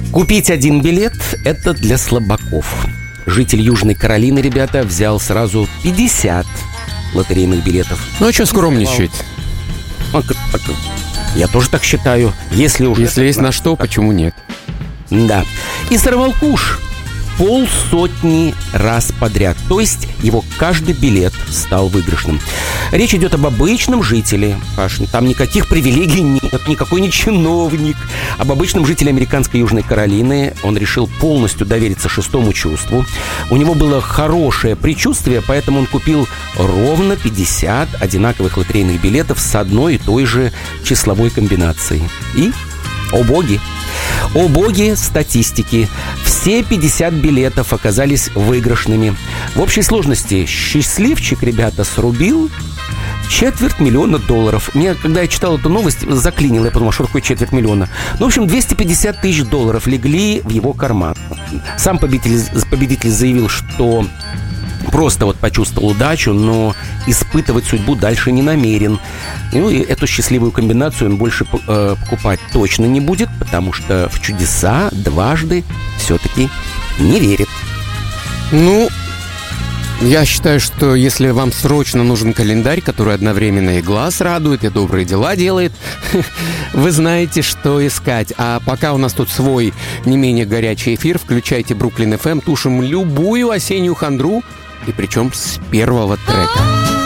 Купить один билет – это для слабаков. Житель Южной Каролины, ребята, взял сразу 50 лотерейных билетов. Ну, а что скромничать? Я тоже так считаю. Если есть на что, почему нет? Да. И сорвал куш 50 раз подряд. То есть его каждый билет стал выигрышным. Речь идет об обычном жителе, Паш. Там никаких привилегий нет, никакой не чиновник. Об обычном жителе американской Южной Каролины. Он решил полностью довериться шестому чувству. У него было хорошее предчувствие, поэтому он купил ровно 50 одинаковых лотерейных билетов с одной и той же числовой комбинацией. И, о боги! О боги статистики! Все 50 билетов оказались выигрышными. В общей сложности счастливчик, ребята, срубил $250 000. Меня, когда я читал эту новость, заклинило. Я подумал, что такое $250 000. Ну, в общем, $250 000 легли в его карман. Сам победитель заявил, что просто вот почувствовал удачу, но испытывать судьбу дальше не намерен. Ну и эту счастливую комбинацию он больше покупать точно не будет, потому что в чудеса дважды все-таки не верит. Ну, я считаю, что если вам срочно нужен календарь, который одновременно и глаз радует, и добрые дела делает, вы знаете, что искать. А пока у нас тут свой не менее горячий эфир, включайте Бруклин FM, тушим любую осеннюю хандру, и причем с первого трека.